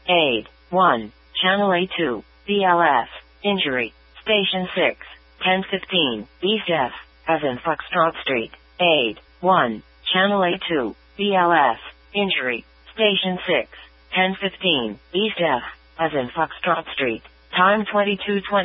Aid 1. Channel A2, BLS, injury, Station 6, 1015, East F, as in Foxtrot Street. Aid 1. Channel A2, BLS, injury, Station 6, 1015, East F, as in Foxtrot Street. Time 22:20.